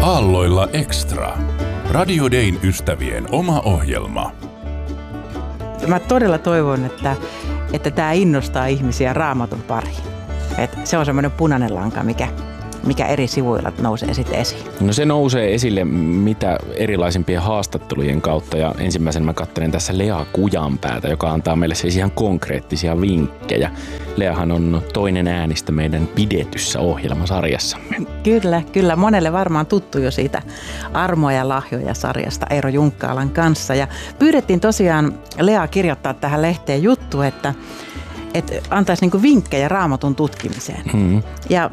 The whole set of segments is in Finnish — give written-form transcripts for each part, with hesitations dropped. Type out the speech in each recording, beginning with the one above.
Aalloilla Extra. Radio Dayn ystävien oma ohjelma. Mä todella toivon, että tämä innostaa ihmisiä Raamatun pariin. Se on semmoinen punainen lanka, mikä eri sivuilla nousee sitten esiin. No se nousee esille mitä erilaisimpien haastattelujen kautta ja ensimmäisen mä katselen tässä Lea Kujanpäätä, joka antaa meille siis ihan konkreettisia vinkkejä. Leahan on toinen äänistä meidän pidetyssä ohjelmasarjassamme. Kyllä. Monelle varmaan tuttu jo siitä Armoja ja lahjoja -sarjasta Eero Junkkaalan kanssa. Ja pyydettiin tosiaan Lea kirjoittaa tähän lehteen juttu, että antaisi niinku vinkkejä Raamatun tutkimiseen. Ja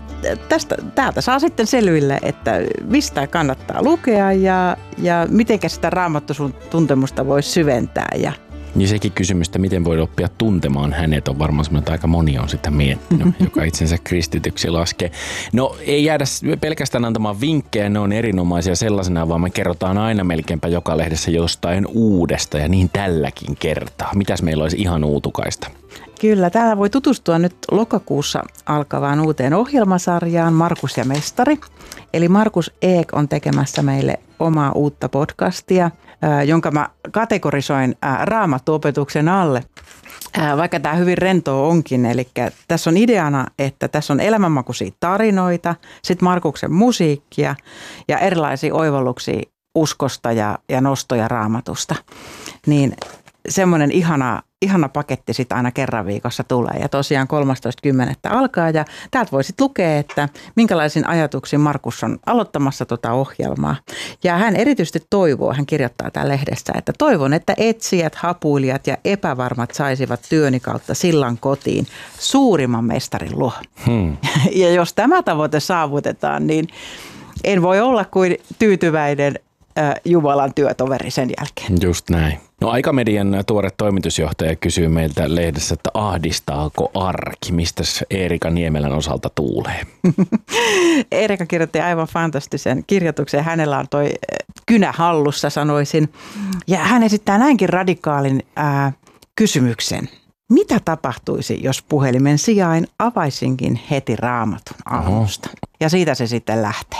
täältä saa sitten selville, että mistä kannattaa lukea ja miten sitä Raamatun tuntemusta voi syventää. Niin sekin kysymys, että miten voi oppia tuntemaan hänet, on varmaan semmoinen, että aika moni on sitä miettinyt, joka itsensä kristityksi laskee. No ei jäädä pelkästään antamaan vinkkejä, ne on erinomaisia sellaisena, vaan me kerrotaan aina melkeinpä joka lehdessä jostain uudesta ja niin tälläkin kertaa. Mitäs meillä olisi ihan uutukaista? Kyllä, täällä voi tutustua nyt lokakuussa alkavaan uuteen ohjelmasarjaan Markus ja Mestari. Eli Markus Eek on tekemässä meille omaa uutta podcastia, jonka mä kategorisoin raamattuopetuksen alle. Vaikka tämä hyvin rentoa onkin, eli tässä on ideana, että tässä on elämänmakuisia tarinoita, sitten Markuksen musiikkia ja erilaisia oivalluksia uskosta ja nostoja Raamatusta. Niin semmoinen ihana paketti sitten aina kerran viikossa tulee ja tosiaan 13.10. alkaa ja täältä voi sitten lukea, että minkälaisiin ajatuksiin Markus on aloittamassa tuota ohjelmaa. Ja hän erityisesti toivoo, hän kirjoittaa täällä lehdessä, että toivon, että etsijät, hapuilijat ja epävarmat saisivat työni kautta sillan kotiin suurimman mestarin luo. Ja jos tämä tavoite saavutetaan, niin en voi olla kuin tyytyväinen Jumalan työtoveri sen jälkeen. Just näin. No Aikamedian tuore toimitusjohtaja kysyy meiltä lehdessä, että ahdistaako arki? Mistäs Eerika Niemelän osalta tuulee? Eerika kirjoitti aivan fantastisen kirjoituksen. Hänellä on toi kynä hallussa, sanoisin. Ja hän esittää näinkin radikaalin kysymyksen. Mitä tapahtuisi, jos puhelimen sijaan avaisinkin heti Raamatun alusta? Ja siitä se sitten lähtee.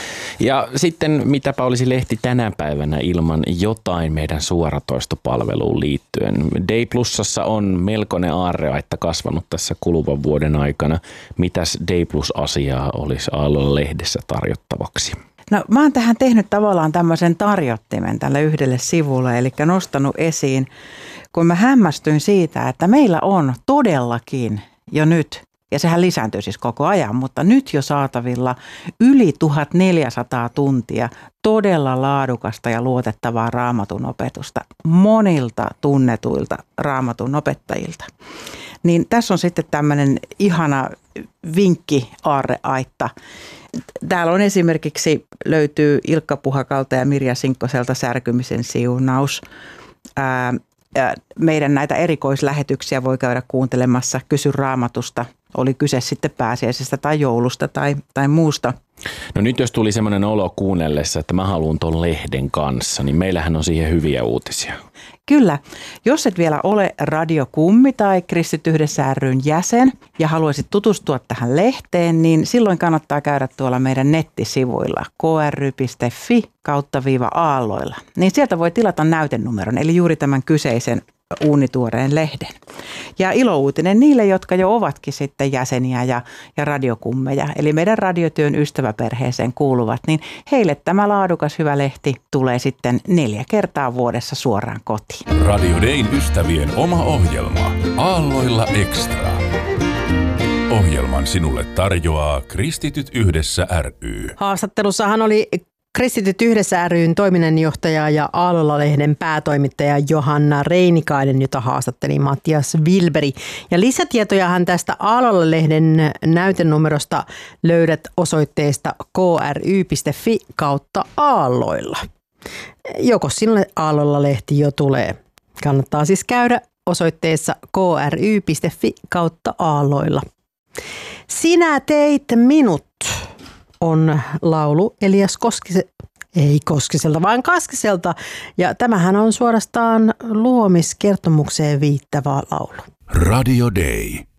Ja sitten mitäpä olisi lehti tänä päivänä ilman jotain meidän suoratoistopalveluun liittyen. Day Plusassa on melkoinen aarreaitta kasvanut tässä kuluvan vuoden aikana. Mitäs Day Plus-asiaa olisi Aalloilla lehdessä tarjottavaksi? No mä oon tähän tehnyt tavallaan tämmöisen tarjottimen tälle yhdelle sivulle, eli nostanut esiin, kun mä hämmästyin siitä, että meillä on todellakin jo nyt, ja sehän lisääntyy siis koko ajan, mutta nyt jo saatavilla yli 1400 tuntia todella laadukasta ja luotettavaa Raamatun opetusta monilta tunnetuilta Raamatun opettajilta. Niin tässä on sitten tämmöinen ihana vinkki aarreaitta. Täällä on esimerkiksi löytyy Ilkka Puhakalta ja Mirja Sinkkoselta Särkymisen siunaus. Meidän näitä erikoislähetyksiä voi käydä kuuntelemassa Kysy Raamatusta. Oli kyse sitten pääsiäisestä tai joulusta tai muusta. No nyt jos tuli semmoinen olo kuunnellessa, että mä haluan ton lehden kanssa, niin meillähän on siihen hyviä uutisia. Kyllä. Jos et vielä ole Radiokummi tai Kristit Yhdessä ry:n jäsen ja haluaisit tutustua tähän lehteen, niin silloin kannattaa käydä tuolla meidän nettisivuilla kry.fi/aalloilla. Niin sieltä voi tilata näytenumeron, eli juuri tämän kyseisen uunituoreen lehden. Ja ilouutinen niille, jotka jo ovatkin sitten jäseniä ja radiokummeja, eli meidän radiotyön ystäväperheeseen kuuluvat, niin heille tämä laadukas hyvä lehti tulee sitten 4 kertaa vuodessa suoraan kotiin. Radio Dayn ystävien oma ohjelma Aalloilla Extra. Ohjelman sinulle tarjoaa Kristityt Yhdessä ry. Haastattelussahan oli Kristityt Yhdessä ry:n toiminnanjohtaja ja Aalloilla-lehden päätoimittaja Johanna Reinikainen, jota haastatteli Matias Wilberi. Ja lisätietojahan tästä Aalloilla-lehden näytenumerosta löydät osoitteesta kry.fi/aalloilla. Joko sinulle Aalloilla-lehti jo tulee. Kannattaa siis käydä osoitteessa kry.fi/aalloilla. Sinä teit minut on laulu Elias Koskiselta, vaan Kaskiselta. Ja tämähän on suorastaan luomiskertomukseen viittävä laulu. Radio Day.